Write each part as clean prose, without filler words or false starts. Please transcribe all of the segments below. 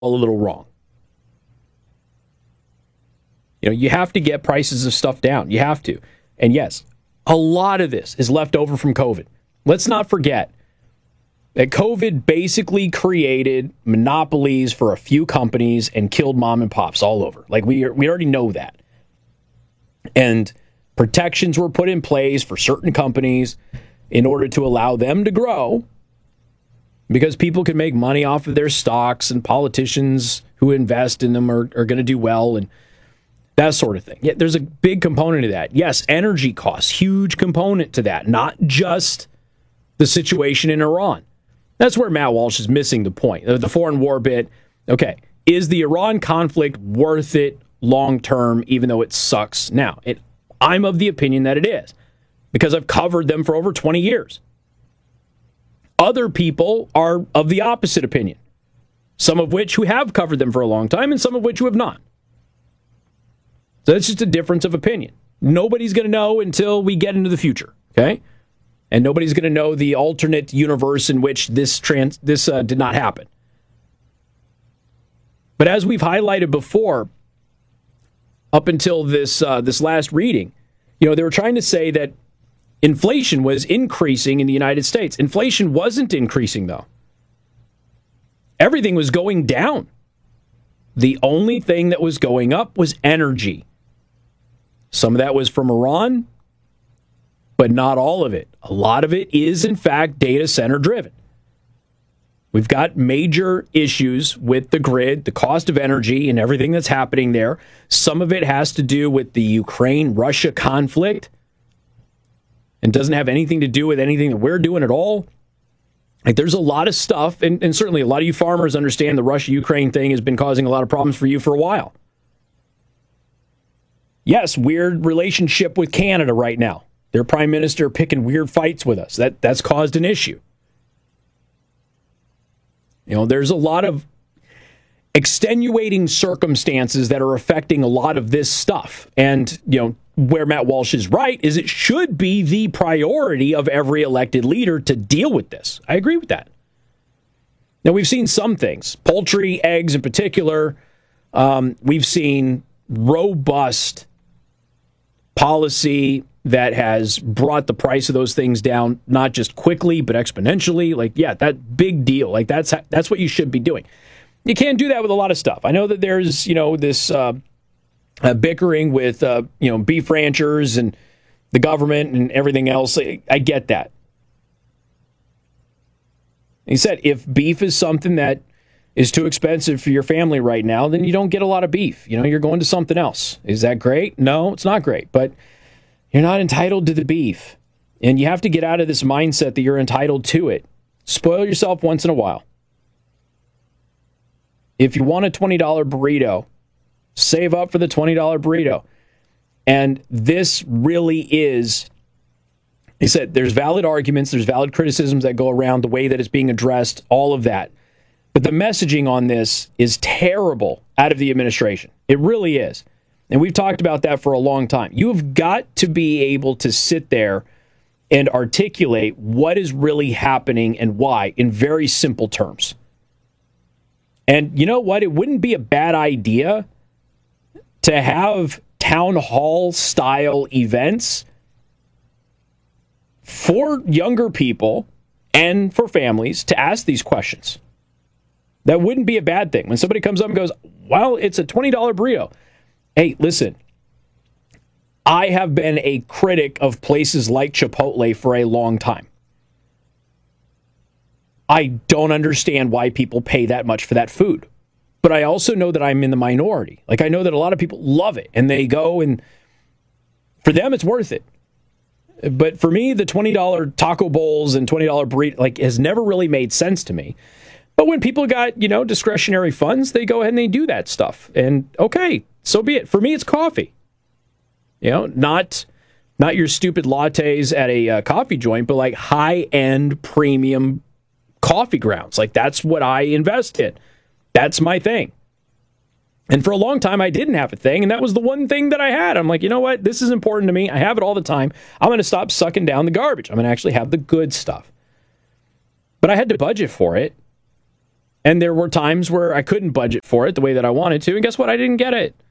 a little wrong. You have to get prices of stuff down. You have to. And yes, a lot of this is left over from COVID. Let's not forget that COVID basically created monopolies for a few companies and killed mom and pops all over. Like, we already know that. And protections were put in place for certain companies in order to allow them to grow, because people can make money off of their stocks, and politicians who invest in them are going to do well, and that sort of thing. Yeah, there's a big component of that. Yes, energy costs, huge component to that, not just the situation in Iran. That's where Matt Walsh is missing the point. The foreign war bit. Okay, is the Iran conflict worth it long term, even though it sucks now? I'm of the opinion that it is, because I've covered them for over 20 years. Other people are of the opposite opinion, some of which who have covered them for a long time and some of which who have not. So it's just a difference of opinion. Nobody's going to know until we get into the future, okay? And nobody's going to know the alternate universe in which this did not happen. But as we've highlighted before, up until this last reading, they were trying to say that inflation was increasing in the United States. Inflation wasn't increasing, though. Everything was going down. The only thing that was going up was energy. Some of that was from Iran, but not all of it. A lot of it is, in fact, data center driven. We've got major issues with the grid, the cost of energy, and everything that's happening there. Some of it has to do with the Ukraine-Russia conflict and doesn't have anything to do with anything that we're doing at all. Like, there's a lot of stuff, and certainly a lot of you farmers understand the Russia-Ukraine thing has been causing a lot of problems for you for a while. Yes, weird relationship with Canada right now. Their prime minister picking weird fights with us. That's caused an issue. There's a lot of extenuating circumstances that are affecting a lot of this stuff. And, where Matt Walsh is right is it should be the priority of every elected leader to deal with this. I agree with that. Now, we've seen some things, poultry, eggs in particular. We've seen robust policy that has brought the price of those things down, not just quickly, but exponentially. Like, yeah, that big deal. Like, that's what you should be doing. You can't do that with a lot of stuff. I know that there's, this bickering with, beef ranchers and the government and everything else. I get that. He said, if beef is something that is too expensive for your family right now, then you don't get a lot of beef. You're going to something else. Is that great? No, it's not great. But you're not entitled to the beef. And you have to get out of this mindset that you're entitled to it. Spoil yourself once in a while. If you want a $20 burrito, save up for the $20 burrito. And this really is, he said, there's valid arguments, there's valid criticisms that go around the way that it's being addressed, all of that. But the messaging on this is terrible out of the administration. It really is. And we've talked about that for a long time. You've got to be able to sit there and articulate what is really happening and why in very simple terms. And you know what? It wouldn't be a bad idea to have town hall style events for younger people and for families to ask these questions. That wouldn't be a bad thing. When somebody comes up and goes, well, it's a $20 burrito. Hey, listen, I have been a critic of places like Chipotle for a long time. I don't understand why people pay that much for that food. But I also know that I'm in the minority. Like, I know that a lot of people love it, and they go, and for them, it's worth it. But for me, the $20 taco bowls and $20 burrito, has never really made sense to me. But when people got, discretionary funds, they go ahead and they do that stuff. And okay, so be it. For me, it's coffee. Not your stupid lattes at a coffee joint, but like high-end premium coffee grounds. Like, that's what I invest in. That's my thing. And for a long time, I didn't have a thing, and that was the one thing that I had. I'm like, you know what? This is important to me. I have it all the time. I'm going to stop sucking down the garbage. I'm going to actually have the good stuff. But I had to budget for it. And there were times where I couldn't budget for it the way that I wanted to. And guess what? I didn't get it.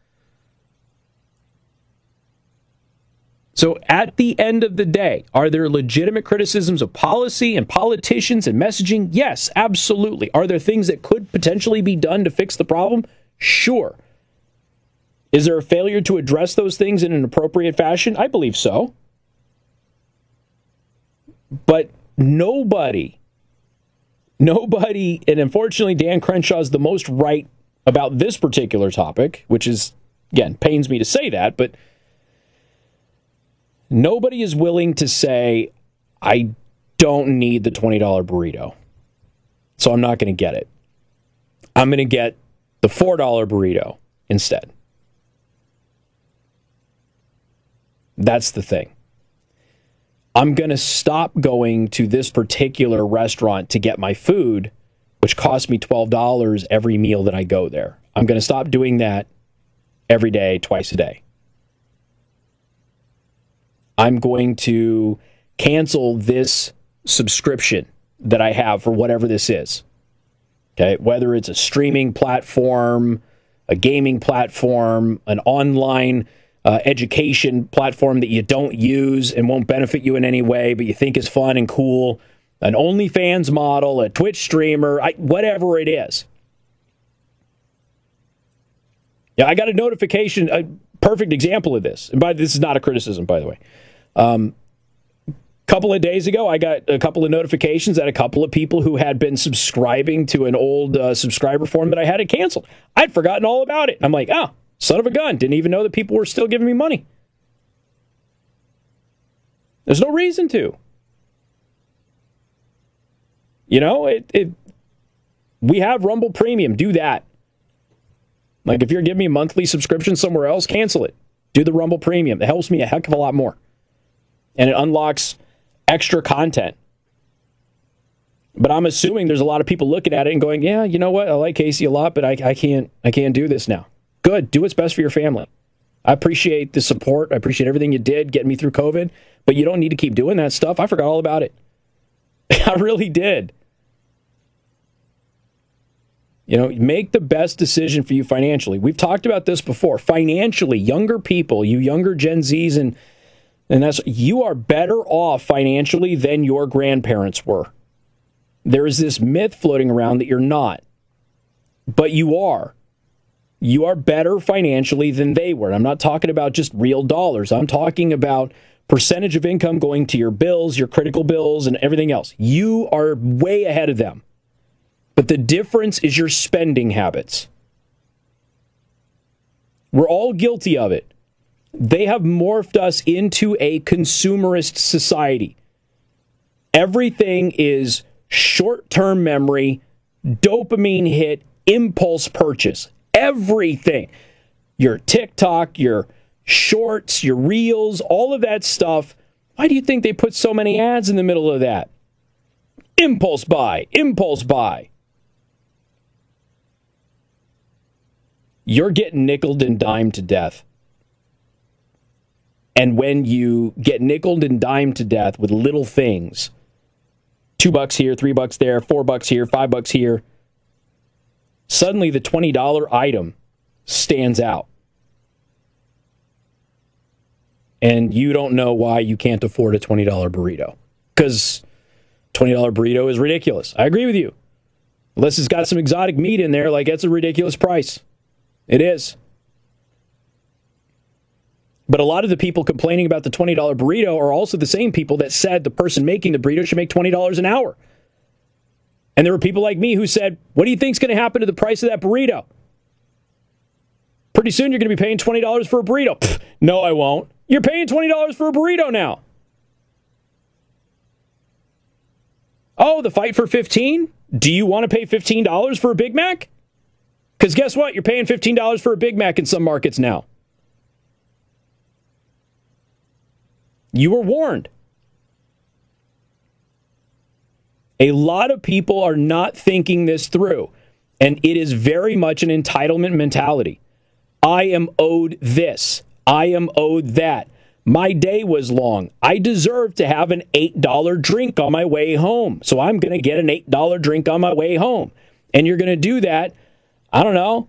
So at the end of the day, are there legitimate criticisms of policy and politicians and messaging? Yes, absolutely. Are there things that could potentially be done to fix the problem? Sure. Is there a failure to address those things in an appropriate fashion? I believe so. But nobody, and unfortunately Dan Crenshaw is the most right about this particular topic, which is, again, pains me to say that, but nobody is willing to say, I don't need the $20 burrito, so I'm not going to get it. I'm going to get the $4 burrito instead. That's the thing. I'm going to stop going to this particular restaurant to get my food, which costs me $12 every meal that I go there. I'm going to stop doing that every day, twice a day. I'm going to cancel this subscription that I have for whatever this is. Okay, whether it's a streaming platform, a gaming platform, an online education platform that you don't use and won't benefit you in any way, but you think is fun and cool, an OnlyFans model, a Twitch streamer, whatever it is. Yeah, I got a notification, a perfect example of this. And this is not a criticism, by the way. Couple of days ago, I got a couple of notifications that a couple of people who had been subscribing to an old subscriber form that I had it canceled. I'd forgotten all about it. I'm like, oh, son of a gun. Didn't even know that people were still giving me money. There's no reason to. You know, we have Rumble Premium. Do that. Like, if you're giving me a monthly subscription somewhere else, cancel it. Do the Rumble Premium. It helps me a heck of a lot more. And it unlocks extra content. But I'm assuming there's a lot of people looking at it and going, yeah, you know what? I like Casey a lot, but I can't do this now. Good. Do what's best for your family. I appreciate the support. I appreciate everything you did getting me through COVID, but you don't need to keep doing that stuff. I forgot all about it. I really did. You know, make the best decision for you financially. We've talked about this before. Financially, younger people, you younger Gen Zs, and that's, you are better off financially than your grandparents were. There is this myth floating around that you're not, but you are. You are better financially than they were. I'm not talking about just real dollars. I'm talking about percentage of income going to your bills, your critical bills, and everything else. You are way ahead of them. But the difference is your spending habits. We're all guilty of it. They have morphed us into a consumerist society. Everything is short-term memory, dopamine hit, impulse purchase. Everything. Your TikTok, your shorts, your reels, all of that stuff. Why do you think they put so many ads in the middle of that? Impulse buy, impulse buy. You're getting nickeled and dimed to death. And when you get nickeled and dimed to death with little things, $2 here, $3 there, $4 here, $5 here, suddenly the $20 item stands out. And you don't know why you can't afford a $20 burrito. Because $20 burrito is ridiculous. I agree with you. Unless it's got some exotic meat in there, like, that's a ridiculous price. It is. But a lot of the people complaining about the $20 burrito are also the same people that said the person making the burrito should make $20 an hour. And there were people like me who said, what do you think is going to happen to the price of that burrito? Pretty soon you're going to be paying $20 for a burrito. Pfft, no, I won't. You're paying $20 for a burrito now. Oh, the fight for $15? Do you want to pay $15 for a Big Mac? Because guess what? You're paying $15 for a Big Mac in some markets now. You were warned. A lot of people are not thinking this through, and it is very much an entitlement mentality. I am owed this. I am owed that. My day was long. I deserve to have an $8 drink on my way home, so I'm going to get an $8 drink on my way home. And you're going to do that, I don't know,